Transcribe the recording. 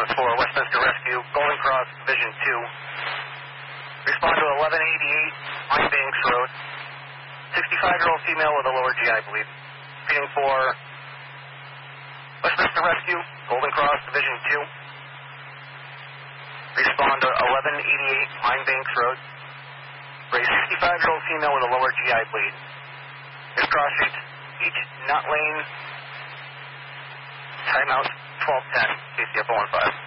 for Westminster Rescue, Golden Cross, Division 2. Respond to 1188 Pine Banks Road. 65-year-old female with a lower GI bleed. Repeating for Westminster Rescue, Golden Cross, Division 2. Respond to 1188 Pine Banks Road. For a 65-year-old female with a lower GI bleed. Miss Cross Street, Each Nut Lane. Timeout 1210, KCF 015.